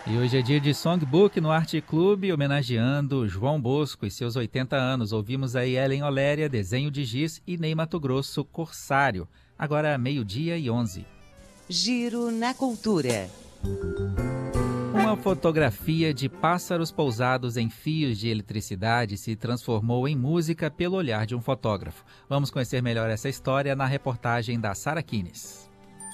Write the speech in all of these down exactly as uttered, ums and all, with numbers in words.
E hoje é dia de Songbook no Arte Clube, homenageando João Bosco e seus oitenta anos. Ouvimos aí Ellen Oléria, Desenho de Giz, e Ney Matogrosso, Corsário. Agora meio-dia e onze. Giro na Cultura. Uma fotografia de pássaros pousados em fios de eletricidade se transformou em música pelo olhar de um fotógrafo. Vamos conhecer melhor essa história na reportagem da Sara Kines.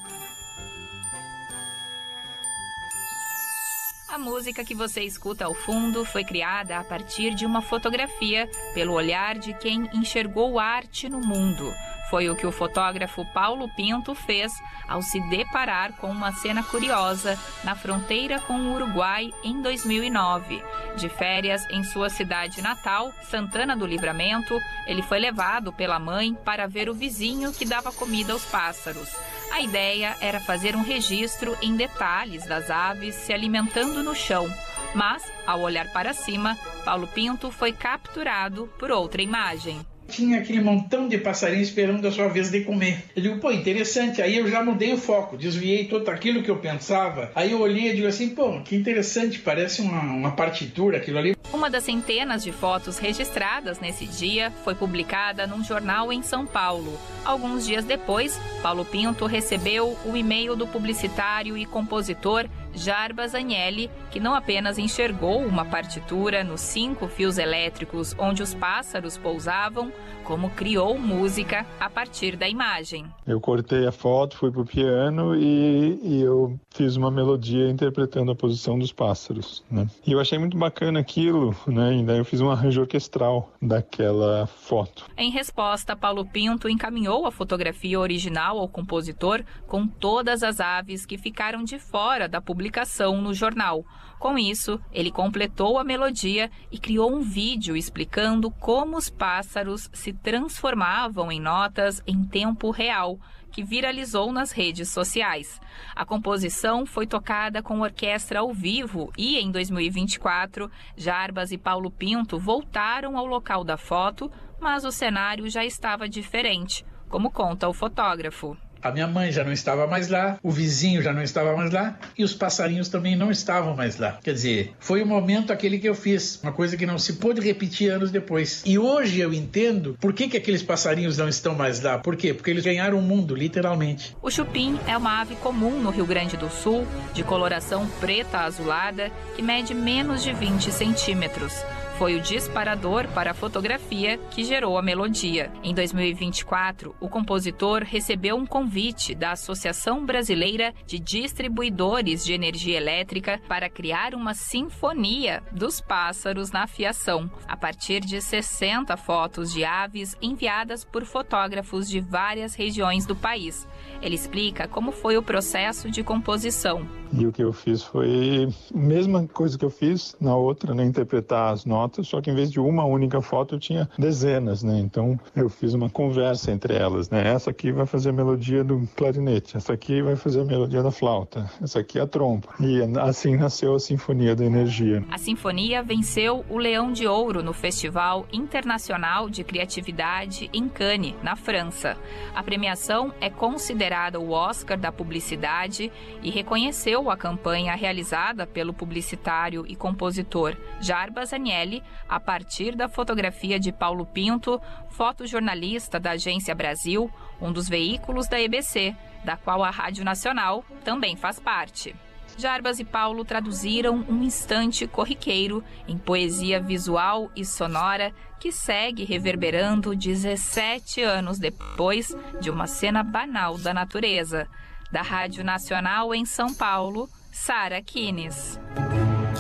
A música que você escuta ao fundo foi criada a partir de uma fotografia pelo olhar de quem enxergou arte no mundo. Foi o que o fotógrafo Paulo Pinto fez ao se deparar com uma cena curiosa na fronteira com o Uruguai em dois mil e nove. De férias em sua cidade natal, Santana do Livramento, ele foi levado pela mãe para ver o vizinho que dava comida aos pássaros. A ideia era fazer um registro em detalhes das aves se alimentando no chão. Mas, ao olhar para cima, Paulo Pinto foi capturado por outra imagem. Tinha aquele montão de passarinhos esperando a sua vez de comer. Eu digo, pô, interessante. Aí eu já mudei o foco, desviei tudo aquilo que eu pensava. Aí eu olhei e digo assim, pô, que interessante, parece uma, uma partitura aquilo ali. Uma das centenas de fotos registradas nesse dia foi publicada num jornal em São Paulo. Alguns dias depois, Paulo Pinto recebeu o e-mail do publicitário e compositor Jarbas Agnelli, que não apenas enxergou uma partitura nos cinco fios elétricos onde os pássaros pousavam, como criou música a partir da imagem. Eu cortei a foto, fui pro piano e, e eu fiz uma melodia interpretando a posição dos pássaros, né? E eu achei muito bacana aquilo, né? E daí eu fiz um arranjo orquestral daquela foto. Em resposta, Paulo Pinto encaminhou a fotografia original ao compositor com todas as aves que ficaram de fora da publicação no jornal. Com isso, ele completou a melodia e criou um vídeo explicando como os pássaros se transformavam em notas em tempo real, que viralizou nas redes sociais. A composição foi tocada com orquestra ao vivo e, em dois mil e vinte e quatro, Jarbas e Paulo Pinto voltaram ao local da foto, mas o cenário já estava diferente, como conta o fotógrafo. A minha mãe já não estava mais lá, o vizinho já não estava mais lá e os passarinhos também não estavam mais lá. Quer dizer, foi o momento aquele que eu fiz, uma coisa que não se pôde repetir anos depois. E hoje eu entendo por que, que aqueles passarinhos não estão mais lá. Por quê? Porque eles ganharam o mundo, literalmente. O chupim é uma ave comum no Rio Grande do Sul, de coloração preta azulada, que mede menos de vinte centímetros. Foi o disparador para a fotografia que gerou a melodia. Em dois mil e vinte e quatro, o compositor recebeu um convite da Associação Brasileira de Distribuidores de Energia Elétrica para criar uma sinfonia dos pássaros na afiação, a partir de sessenta fotos de aves enviadas por fotógrafos de várias regiões do país. Ele explica como foi o processo de composição. E o que eu fiz foi a mesma coisa que eu fiz na outra, né? Interpretar as notas, só que em vez de uma única foto eu tinha dezenas, né? Então eu fiz uma conversa entre elas, né? Essa aqui vai fazer a melodia do clarinete, essa aqui vai fazer a melodia da flauta, essa aqui é a trompa. E assim nasceu a Sinfonia da Energia. A sinfonia venceu o Leão de Ouro no Festival Internacional de Criatividade em Cannes, na França. A premiação é considerada o Oscar da publicidade e reconheceu a campanha realizada pelo publicitário e compositor Jarbas Agnelli a partir da fotografia de Paulo Pinto, fotojornalista da Agência Brasil, um dos veículos da E B C, da qual a Rádio Nacional também faz parte. Jarbas e Paulo traduziram um instante corriqueiro em poesia visual e sonora que segue reverberando dezessete anos depois de uma cena banal da natureza. Da Rádio Nacional em São Paulo, Sara Kines.